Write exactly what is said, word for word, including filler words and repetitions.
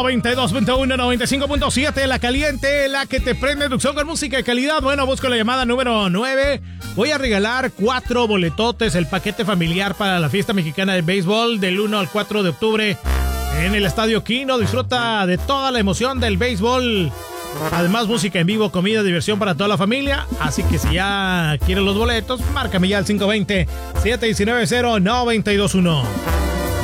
noventa y dos punto uno, noventa y cinco punto siete, la caliente, la que te prende Tucson con música de calidad. Bueno, busco la llamada número nueve. Voy a regalar cuatro boletotes, el paquete familiar para la fiesta mexicana de béisbol del uno al cuatro de octubre en el Estadio Quino. Disfruta de toda la emoción del béisbol. Además, música en vivo, comida, diversión para toda la familia. Así que si ya quieres los boletos, márcame ya al cinco dos cero, siete uno nueve, cero nueve dos uno.